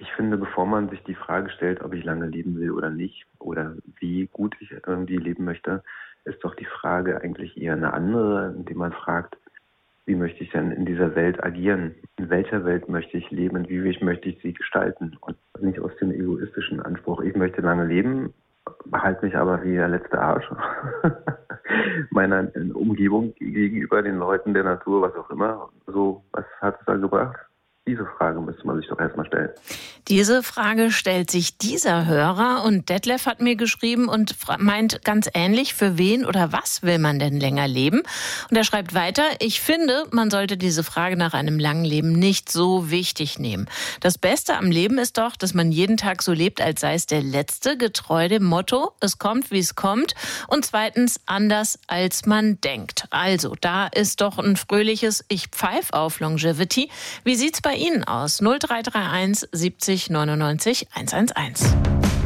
Ich finde, bevor man sich die Frage stellt, ob ich lange leben will oder nicht oder wie gut ich irgendwie leben möchte, ist doch die Frage eigentlich eher eine andere, indem man fragt, wie möchte ich denn in dieser Welt agieren? In welcher Welt möchte ich leben und wie möchte ich sie gestalten? Und nicht aus dem egoistischen Anspruch, ich möchte lange leben, behalte mich aber wie der letzte Arsch meiner Umgebung gegenüber den Leuten, der Natur, was auch immer. So, was hat es da gebracht? Diese Frage müsste man sich doch erstmal stellen. Diese Frage stellt sich dieser Hörer und Detlef hat mir geschrieben und meint ganz ähnlich, für wen oder was will man denn länger leben? Und er schreibt weiter, ich finde, man sollte diese Frage nach einem langen Leben nicht so wichtig nehmen. Das Beste am Leben ist doch, dass man jeden Tag so lebt, als sei es der letzte, getreu dem Motto, es kommt, wie es kommt und zweitens anders, als man denkt. Also, da ist doch ein fröhliches Ich pfeif auf Longevity. Wie sieht's bei Ihnen aus? 0331 70 99 111.